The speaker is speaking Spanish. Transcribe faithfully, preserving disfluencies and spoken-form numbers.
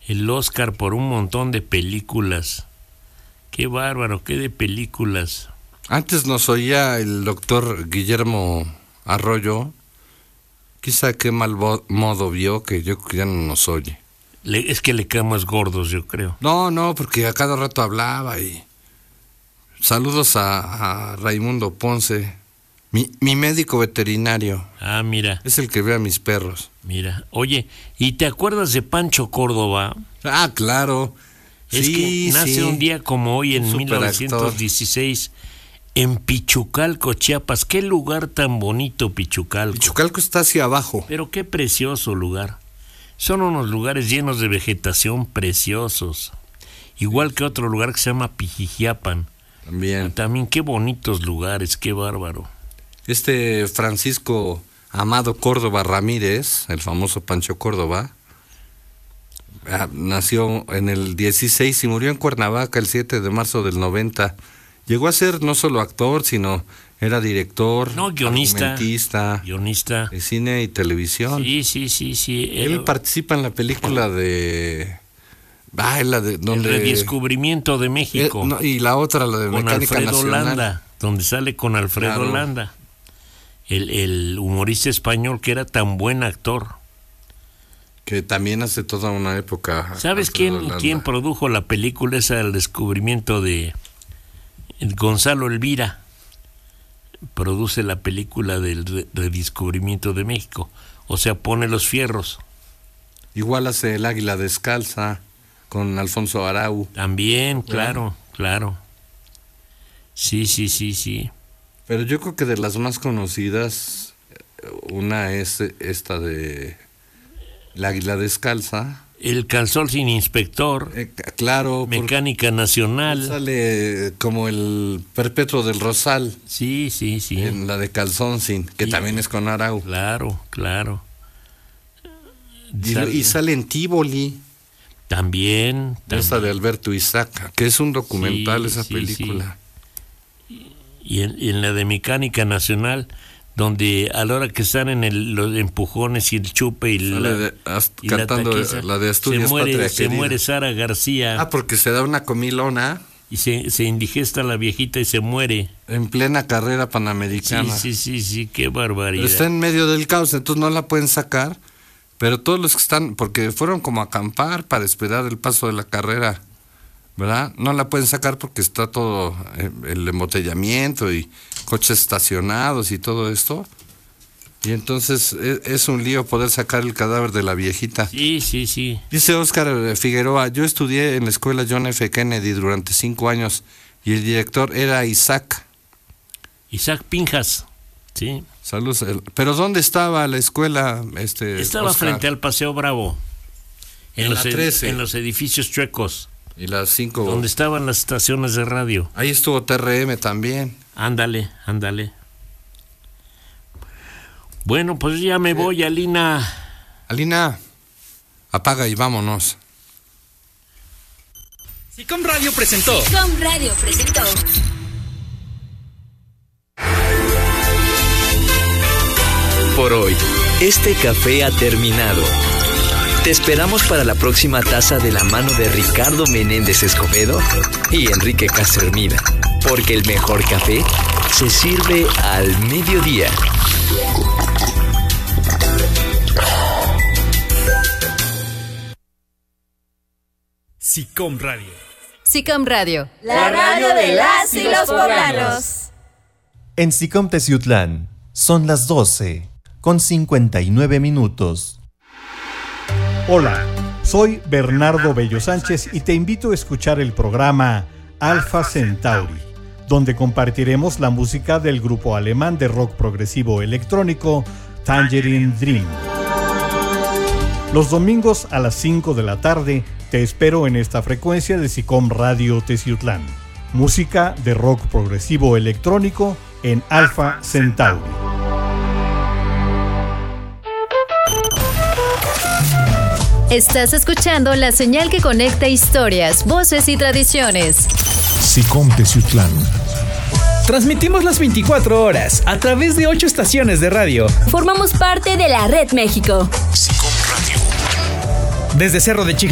el Oscar por un montón de películas. Qué bárbaro, qué de películas. Antes nos oía el doctor Guillermo Arroyo. Quizá qué mal bo- modo vio que yo creo que ya no nos oye. Le, es que le quedamos gordos, yo creo. No, no, porque a cada rato hablaba y... Saludos a, a Raimundo Ponce, mi, mi médico veterinario. Ah, mira. Es el que ve a mis perros. Mira, oye, ¿y te acuerdas de Pancho Córdoba? Ah, claro. Es sí, que nace sí. un día como hoy en Un mil novecientos dieciséis en Pichucalco, Chiapas. Qué lugar tan bonito, Pichucalco. Pichucalco está hacia abajo. Pero qué precioso lugar. Son unos lugares llenos de vegetación preciosos. Igual que otro lugar que se llama Pijijiapan. También. También qué bonitos lugares, qué bárbaro. Este Francisco Amado Córdoba Ramírez, el famoso Pancho Córdoba, nació en el dieciséis y murió en Cuernavaca el siete de marzo del noventa. Llegó a ser no solo actor, sino era director, no, guionista, argumentista, guionista de cine y televisión. Sí, sí, sí, sí. Él Él participa en la película de... Ah, la de donde... El redescubrimiento de México. Eh, no, y la otra, la de con Mecánica Alfredo Nacional. Landa, donde sale con Alfredo Claro. Landa. El, el humorista español que era tan buen actor. Que también hace toda una época. ¿Sabes Alfredo quién, Landa. quién produjo la película esa, El descubrimiento de Gonzalo Elvira? Produce la película del re- redescubrimiento de México. O sea, pone los fierros. Igual hace El Águila Descalza con Alfonso Arau. También, claro, claro. Sí, sí, sí, sí. Pero yo creo que de las más conocidas, una es esta de El Águila Descalza. El calzón sin inspector. Eh, claro. Mecánica Nacional. Sale como el Perpetuo del Rosal. Sí, sí, sí. En la de Calzón sin, que Sí. también es con Arau. Claro, claro. Y, Sale- y sale en Tívoli. También. Esta también. de Alberto Isaca, que es un documental Sí, esa sí, película. Y en, y en la de Mecánica Nacional, donde a la hora que están en el, los empujones y el chupe y Sale la, de- ast- y la cantando taquiza, la de Asturias, se muere, Patria se Querida. muere Sara García. Ah, porque se da una comilona Y se, se indigesta la viejita y se muere. en plena carrera Sí, panamericana. sí, sí, sí, qué barbaridad. Pero está en medio del caos, entonces no la pueden sacar. Pero todos los que están, porque fueron como a acampar para esperar el paso de la carrera, ¿verdad? No la pueden sacar porque está todo eh, el embotellamiento y coches estacionados y todo esto. Y entonces es, es un lío poder sacar el cadáver de la viejita. Sí, sí, sí. Dice Óscar Figueroa, yo estudié en la escuela John F. Kennedy durante cinco años y el director era Isaac. Isaac Pinjas, sí. Saludos. El- Pero ¿dónde estaba la escuela? Este, Estaba Óscar? frente al Paseo Bravo. En, En los, la ed- trece. en los edificios chuecos, Y las cinco. donde estaban las estaciones de radio. Ahí estuvo T R M también. Ándale, ándale. Bueno, pues ya me voy, Alina. Alina, apaga y vámonos. Sicom Radio presentó. Sicom Radio presentó. Por hoy, este café ha terminado. Te esperamos para la próxima taza de la mano de Ricardo Menéndez Escobedo y Enrique Casermida, porque el mejor café se sirve al mediodía. Sicom Radio. Sicom Radio, la radio de las y los poblanos. En Sicom Teciutlán son las doce con cincuenta y nueve minutos. Hola, soy Bernardo Bello Sánchez y te invito a escuchar el programa Alpha Centauri, donde compartiremos la música del grupo alemán de rock progresivo electrónico Tangerine Dream. Los domingos a las cinco de la tarde te espero en esta frecuencia de Sicom Radio Teciutlán. Música de rock progresivo electrónico en Alpha Centauri. Estás escuchando la señal que conecta historias, voces y tradiciones. Sicom Teciutlán. Transmitimos las veinticuatro horas a través de ocho estaciones de radio. Formamos parte de la Red México. Sicom Radio. Desde Cerro de Chijá